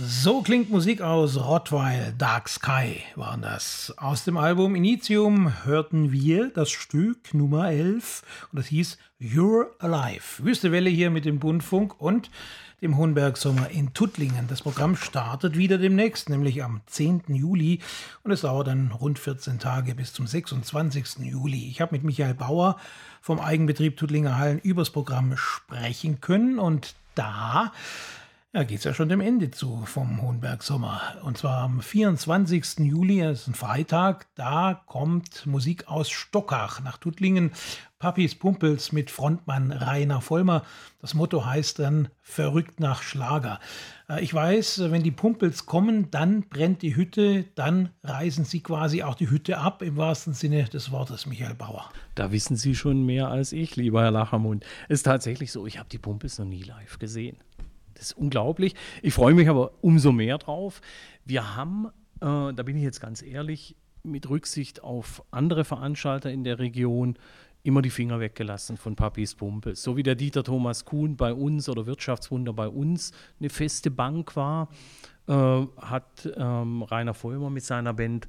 So klingt Musik aus Rottweil, Dark Sky waren das. Aus dem Album Initium hörten wir das Stück Nummer 11 und das hieß You're Alive. Wüste Welle hier mit dem Bundfunk und dem Hohenberg-Sommer in Tuttlingen. Das Programm startet wieder demnächst, nämlich am 10. Juli und es dauert dann rund 14 Tage bis zum 26. Juli. Ich habe mit Michael Bauer vom Eigenbetrieb Tuttlinger Hallen übers Programm sprechen können und da geht es ja schon dem Ende zu vom Hohenberg-Sommer. Und zwar am 24. Juli, das ist ein Freitag, da kommt Musik aus Stockach nach Tuttlingen. Papis Pumpels mit Frontmann Rainer Vollmer. Das Motto heißt dann Verrückt nach Schlager. Ich weiß, wenn die Pumpels kommen, dann brennt die Hütte, dann reißen sie quasi auch die Hütte ab, im wahrsten Sinne des Wortes, Michael Bauer. Da wissen Sie schon mehr als ich, lieber Herr Lachermund. Es ist tatsächlich so, ich habe die Pumpels noch nie live gesehen. Das ist unglaublich. Ich freue mich aber umso mehr drauf. Wir haben, da bin ich jetzt ganz ehrlich, mit Rücksicht auf andere Veranstalter in der Region immer die Finger weggelassen von Papis Pumpels. So wie der Dieter Thomas Kuhn bei uns oder Wirtschaftswunder bei uns eine feste Bank war, hat Rainer Vollmer mit seiner Band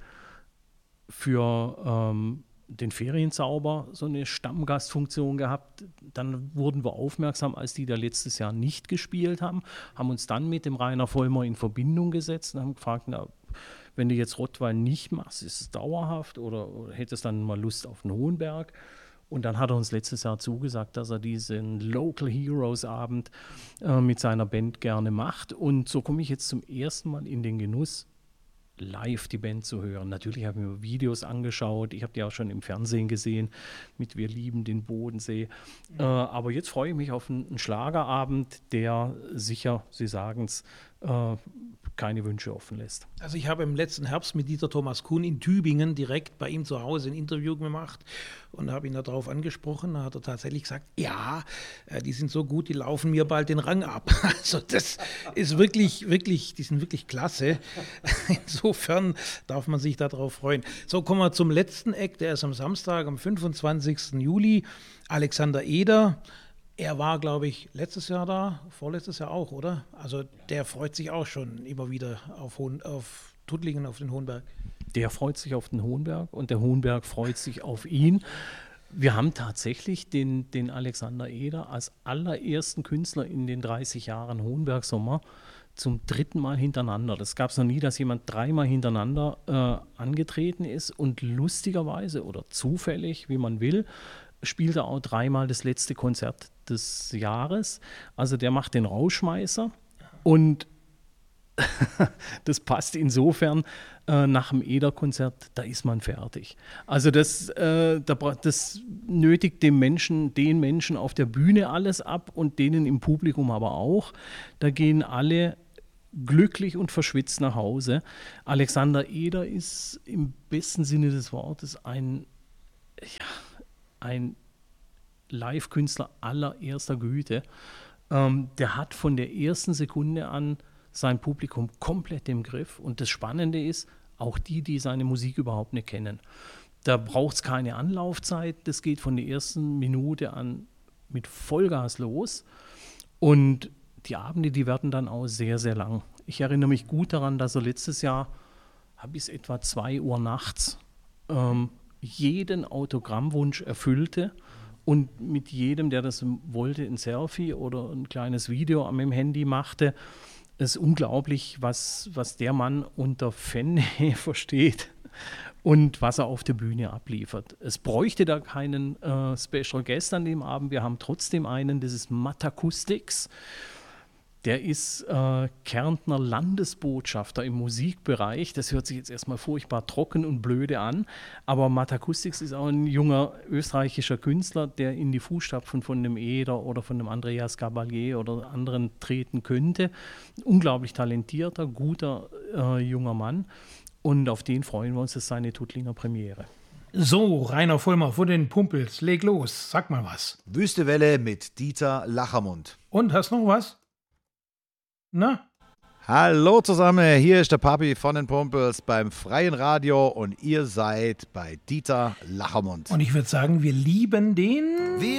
für den Ferienzauber so eine Stammgastfunktion gehabt. Dann wurden wir aufmerksam, als die da letztes Jahr nicht gespielt haben uns dann mit dem Rainer Vollmer in Verbindung gesetzt und haben gefragt, na, wenn du jetzt Rottweil nicht machst, ist es dauerhaft oder hättest dann mal Lust auf den Hohenberg? Und dann hat er uns letztes Jahr zugesagt, dass er diesen Local Heroes Abend mit seiner Band gerne macht. Und so komme ich jetzt zum ersten Mal in den Genuss, live die Band zu hören. Natürlich habe ich mir Videos angeschaut, ich habe die auch schon im Fernsehen gesehen mit Wir lieben den Bodensee. Aber jetzt freue ich mich auf einen Schlagerabend, der sicher, Sie sagen es, keine Wünsche offen lässt. Also ich habe im letzten Herbst mit Dieter Thomas Kuhn in Tübingen direkt bei ihm zu Hause ein Interview gemacht und habe ihn darauf angesprochen. Da hat er tatsächlich gesagt, ja, die sind so gut, die laufen mir bald den Rang ab. Also das ist wirklich, die sind wirklich klasse. Insofern darf man sich darauf freuen. So, kommen wir zum letzten Act, der ist am Samstag, am 25. Juli. Alexander Eder. Er war, glaube ich, letztes Jahr da, vorletztes Jahr auch, oder? Also der freut sich auch schon immer wieder auf Tuttlingen, auf den Hohenberg. Der freut sich auf den Hohenberg und der Hohenberg freut sich auf ihn. Wir haben tatsächlich den Alexander Eder als allerersten Künstler in den 30 Jahren Hohenberg-Sommer zum 3. Mal hintereinander. Das gab es noch nie, dass jemand 3 Mal hintereinander angetreten ist und lustigerweise oder zufällig, wie man will, spielt er auch 3 Mal das letzte Konzert des Jahres. Also der macht den Rausschmeißer und das passt insofern nach dem Eder-Konzert, da ist man fertig. Also das nötigt den Menschen auf der Bühne alles ab und denen im Publikum aber auch. Da gehen alle glücklich und verschwitzt nach Hause. Alexander Eder ist im besten Sinne des Wortes ein Live-Künstler allererster Güte. Der hat von der ersten Sekunde an sein Publikum komplett im Griff. Und das Spannende ist, auch die seine Musik überhaupt nicht kennen. Da braucht es keine Anlaufzeit. Das geht von der ersten Minute an mit Vollgas los. Und die Abende, die werden dann auch sehr, sehr lang. Ich erinnere mich gut daran, dass er letztes Jahr bis etwa 2 Uhr nachts jeden Autogrammwunsch erfüllte und mit jedem, der das wollte, ein Selfie oder ein kleines Video am Handy machte. Es ist unglaublich, was der Mann unter Fannähe versteht und was er auf der Bühne abliefert. Es bräuchte da keinen Special Guest an dem Abend. Wir haben trotzdem einen, das ist Matt Acoustics. Der ist Kärntner Landesbotschafter im Musikbereich. Das hört sich jetzt erstmal furchtbar trocken und blöde an. Aber Matt Acoustics ist auch ein junger österreichischer Künstler, der in die Fußstapfen von dem Eder oder von dem Andreas Gabalier oder anderen treten könnte. Unglaublich talentierter, guter junger Mann. Und auf den freuen wir uns, das ist seine Tuttlinger Premiere. So, Rainer Vollmer von den Pumpels, leg los, sag mal was. Wüste Welle mit Dieter Lachermund. Und, hast noch was? Na? Hallo zusammen, hier ist der Papi von den Pumpels beim Freien Radio und ihr seid bei Dieter Lachermund. Und ich würde sagen, wir lieben den...